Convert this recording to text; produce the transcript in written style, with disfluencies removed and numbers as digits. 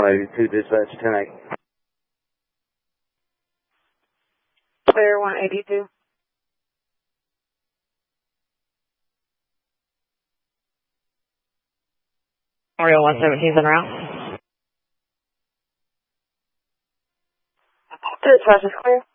182 dispatch 10-8. Clear 182. Oriole 117's en route. Dispatch is clear.